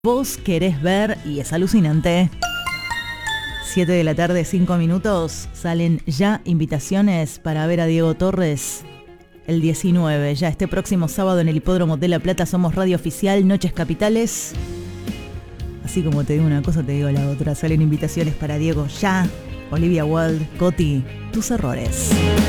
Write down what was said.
vos querés ver y es alucinante. 7 de la tarde, 5 minutos. Salen ya invitaciones para ver a Diego Torres el 19. Ya este próximo sábado en el Hipódromo de La Plata. Somos radio oficial, Noches Capitales. Así como te digo una cosa, te digo la otra. Salen invitaciones para Diego ya. Olivia Wilde, Coti, tus errores.